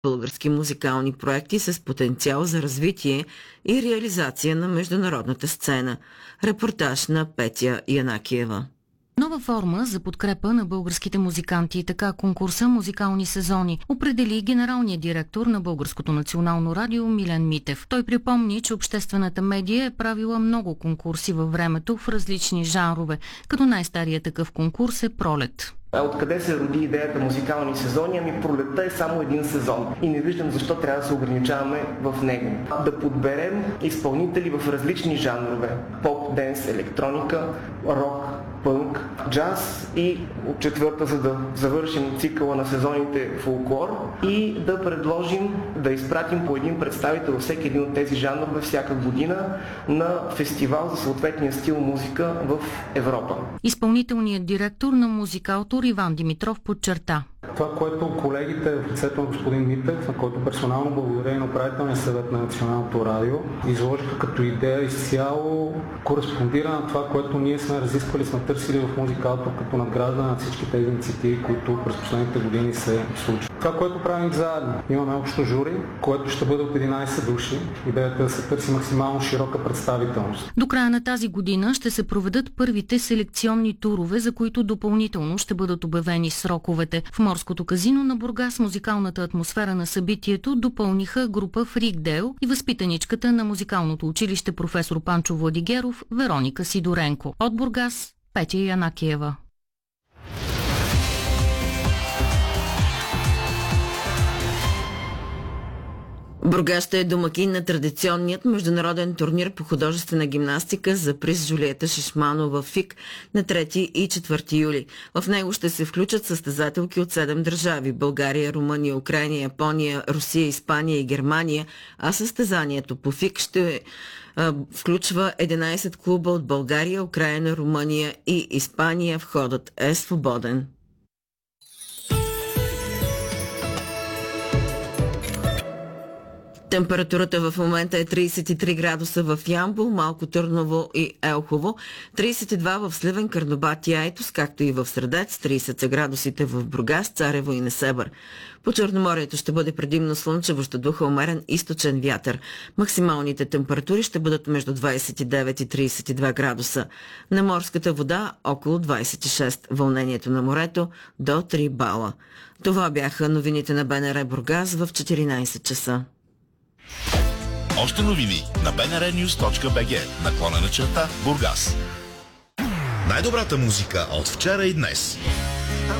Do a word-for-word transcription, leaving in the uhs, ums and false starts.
български музикални проекти с потенциал за развитие и реализация на международната сцена. Репортаж на Петя Янакиева. Нова форма за подкрепа на българските музиканти. Така конкурса «Музикални сезони» определи генералният директор на Българското национално радио Милен Митев. Той припомни, че обществената медия е правила много конкурси във времето в различни жанрове, като най-старият такъв конкурс е «Пролет». А откъде се роди идеята музикални сезони? Ами пролетта е само един сезон и не виждам защо трябва да се ограничаваме в него. Да подберем изпълнители в различни жанрове: поп, денс, електроника, рок, пънк, джаз и от четвърта, за да завършим цикъла на сезоните, фолклор, и да предложим да изпратим по един представител във всеки един от тези жанрове всяка година на фестивал за съответния стил музика в Европа. Изпълнителният директор на Музикалтор Иван Димитров подчерта: това, което колегите в лицето на господин Митев, на който персонално благодаря и на управителния съвет на Националното радио, изложиха като идея, изцяло кореспондира на това, което ние сме разисквали, сме търсили в Музикалтор като надграждане на всички тези инициативи, които през последните години се случват. Това, което правим заедно, имаме общо жури, което ще бъде от единайсет души. Идеята е да се търси максимално широка представителност. До края на тази година ще се проведат първите селекционни турове, за които допълнително ще бъдат обявени сроковете. В Морското казино на Бургас музикалната атмосфера на събитието допълниха група Фрикдейл и възпитаничката на музикалното училище професор Панчо Владигеров Вероника Сидоренко. От Бургас Петя Янакиева. Бургас ще е домакин на традиционният международен турнир по художествена гимнастика за приз Жулиета Шишманова ФИК на трети и четвърти юли. В него ще се включат състезателки от седем държави – България, Румъния, Украйна, Япония, Русия, Испания и Германия, а състезанието по ФИК ще а, включва единайсет клуба от България, Украйна, Румъния и Испания. Входът е свободен. Температурата в момента е трийсет и три градуса в Ямбол, Малко Търново и Елхово, трийсет и два в Сливен, Карнобат и Айтос, както и в Средец, трийсет са градусите в Бургас, Царево и Несебър. По Черноморието ще бъде предимно слънчево, ще духа умерен източен вятър. Максималните температури ще бъдат между двайсет и девет и трийсет и два градуса. На морската вода около двайсет и шест, вълнението на морето до три бала. Това бяха новините на БНР Бургас в четиринайсет часа. Още новини на би ен ар нюз точка би джи, наклонена черта Бургас. Най-добрата музика от вчера и днес.